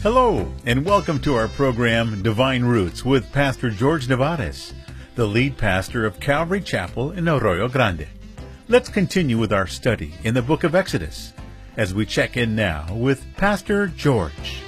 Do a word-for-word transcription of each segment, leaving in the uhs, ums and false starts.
Hello, and welcome to our program, Divine Roots, with Pastor George Nevarez, the lead pastor of Calvary Chapel in Arroyo Grande. Let's continue with our study in the book of Exodus, as we check in now with Pastor George.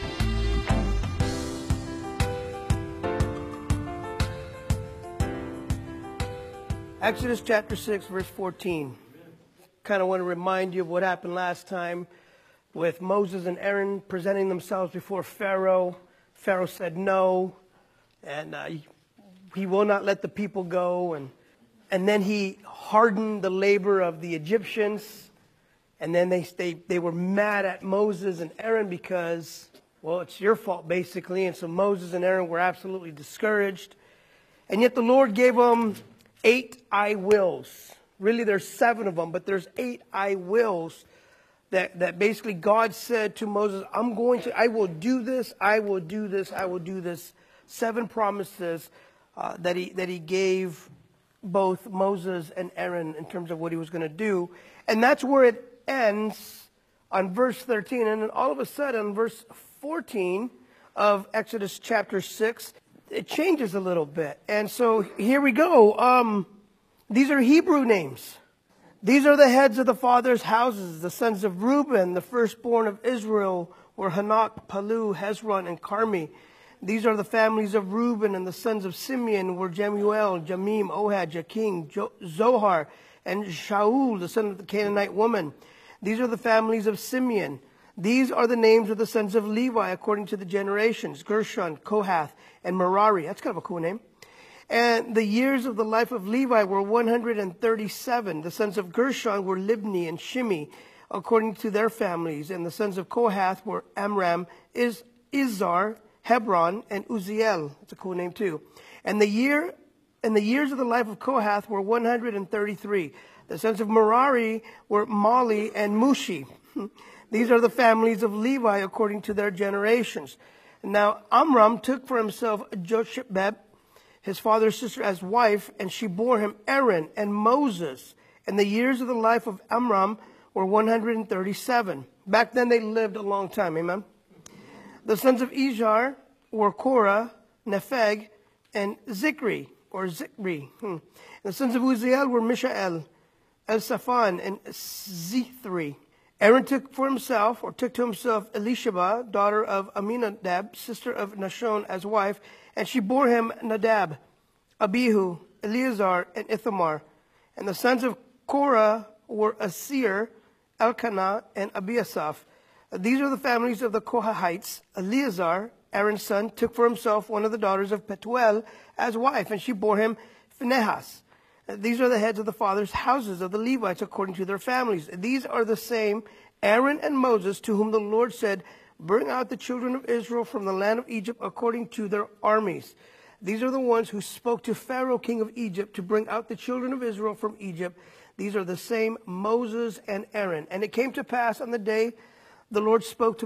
Exodus chapter six, verse fourteen. Kind of want to remind you of what happened last time with Moses and Aaron presenting themselves before Pharaoh. Pharaoh said no, and uh, he will not let the people go. And, and then he hardened the labor of the Egyptians. And then they, they, they were mad at Moses and Aaron because, well, it's your fault, basically. And so Moses and Aaron were absolutely discouraged. And yet the Lord gave them eight I wills. Really, there's seven of them, but there's eight I wills that, that basically God said to Moses, I'm going to, I will do this, I will do this, I will do this. Seven promises uh, that he that he gave both Moses and Aaron in terms of what he was going to do. And that's where it ends on verse thirteen. And then all of a sudden, verse fourteen of Exodus chapter six, it changes a little bit. And so here we go. Um, these are Hebrew names. These are the heads of the fathers' houses. The sons of Reuben, the firstborn of Israel, were Hanok, Palu, Hezron, and Carmi. These are the families of Reuben, and the sons of Simeon were Jemuel, Jamim, Ohad, Jakin, jo- Zohar, and Shaul, the son of the Canaanite woman. These are the families of Simeon. These are the names of the sons of Levi according to the generations, Gershon, Kohath, and Merari. That's kind of a cool name. And the years of the life of Levi were one hundred thirty-seven. The sons of Gershon were Libni and Shimi, according to their families. And the sons of Kohath were Amram, Iz, Izhar, Hebron, and Uziel. That's a cool name too. And the year and the years of the life of Kohath were one hundred thirty-three. The sons of Merari were Mali and Mushi. These are the families of Levi according to their generations. Now Amram took for himself Joshebed, his father's sister, as wife, and she bore him Aaron and Moses. And the years of the life of Amram were one hundred thirty-seven. Back then they lived a long time, amen? The sons of Izhar were Korah, Nepheg, and Zikri, or Zikri. Hmm. The sons of Uziel were Mishael, Elsaphan, and Zithri. Aaron took for himself, or took to himself, Elisheba, daughter of Aminadab, sister of Nashon, as wife, and she bore him Nadab, Abihu, Eleazar, and Ithamar. And the sons of Korah were Asir, Elkanah, and Abiasaph. These are the families of the Kohahites. Eleazar, Aaron's son, took for himself one of the daughters of Petuel as wife, and she bore him Phinehas. These are the heads of the fathers' houses of the Levites according to their families. These are the same Aaron and Moses to whom the Lord said, bring out the children of Israel from the land of Egypt according to their armies. These are the ones who spoke to Pharaoh, king of Egypt, to bring out the children of Israel from Egypt. These are the same Moses and Aaron. And it came to pass on the day the Lord spoke to